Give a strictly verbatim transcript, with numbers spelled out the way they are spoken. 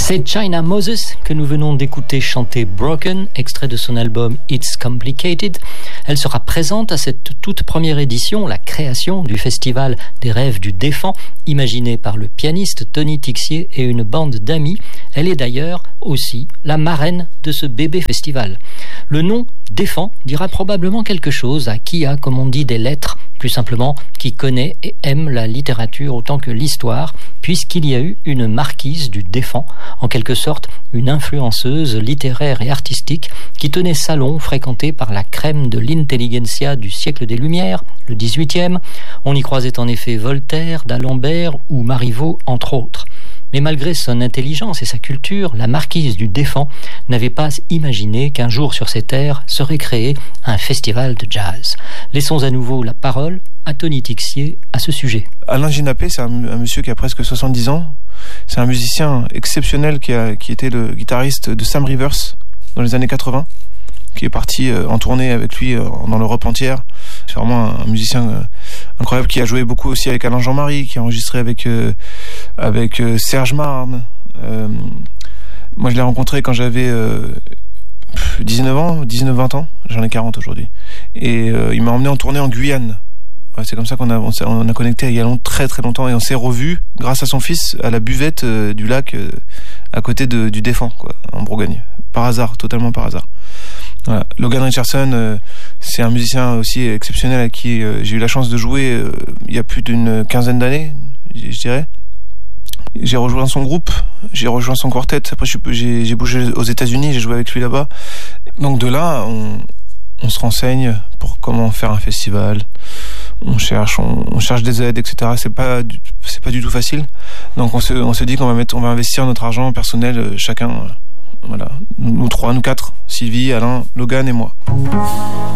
C'est China Moses que nous venons d'écouter chanter Broken, extrait de son album It's Complicated. Elle sera présente à cette toute première édition, la création du Festival des Rêves du Défend, imaginé par le pianiste Tony Tixier et une bande d'amis. Elle est d'ailleurs aussi la marraine de ce bébé festival. Le nom Défend dira probablement quelque chose à qui a, comme on dit, des lettres, plus simplement qui connaît et aime la littérature autant que l'histoire, puisqu'il y a eu une marquise du Défend, en quelque sorte une influenceuse littéraire et artistique qui tenait salon fréquenté par la crème de l'intelligentsia du siècle des Lumières, le dix-huitième. On y croisait en effet Voltaire, d'Alembert ou Marivaux, entre autres. Mais malgré son intelligence et sa culture, la marquise du Défend n'avait pas imaginé qu'un jour sur ces terres serait créé un festival de jazz. Laissons à nouveau la parole à Tony Tixier à ce sujet. Alain Ginapé, c'est un, un monsieur qui a presque soixante-dix ans. C'est un musicien exceptionnel qui, a, qui était le guitariste de Sam Rivers dans les années quatre-vingts, qui est parti euh, en tournée avec lui euh, dans l'Europe entière. C'est vraiment un, un musicien euh, incroyable qui a joué beaucoup aussi avec Alain Jean-Marie, qui a enregistré avec, euh, avec euh, Serge Marne. Euh, moi, je l'ai rencontré quand j'avais euh, dix-neuf ans, dix-neuf vingt ans. J'en ai quarante aujourd'hui. Et euh, il m'a emmené en tournée en Guyane. Ouais, c'est comme ça qu'on a, on, on a connecté il y a long, très très longtemps et on s'est revus grâce à son fils à la buvette euh, du lac euh, à côté de, du Défend, quoi, en Bourgogne. Par hasard, totalement par hasard. Voilà. Logan Richardson, euh, c'est un musicien aussi exceptionnel à qui euh, j'ai eu la chance de jouer euh, il y a plus d'une quinzaine d'années, je dirais. J'ai rejoint son groupe, j'ai rejoint son quartet. Après, j'ai, j'ai bougé aux États-Unis, j'ai joué avec lui là-bas. Donc de là, on, on se renseigne pour comment faire un festival. On cherche, on, on cherche des aides, et cetera. C'est pas, c'est pas du tout facile. Donc on se, on se dit qu'on va mettre, on va investir notre argent personnel, euh, chacun. Euh, voilà, nous trois, nous quatre, Sylvie, Alain, Logan et moi.